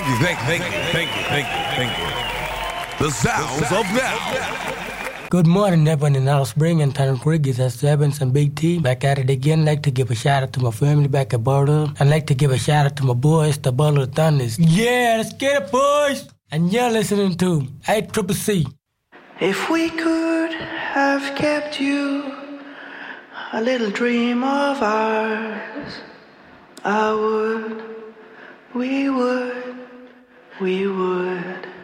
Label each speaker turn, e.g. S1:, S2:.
S1: Thank you. The sounds of now.
S2: Good morning, everyone in Alice Spring and Tanner Rodriguez, S. Evans and Big T. Back at it again. Like to give a shout out to my family back at Bordeaux. I'd like to give a shout out to my boys, the Butler Thunders. Yeah, let's get it, boys! And you're listening to ACCC.
S3: If we could have kept you a little dream of ours, I would, we would.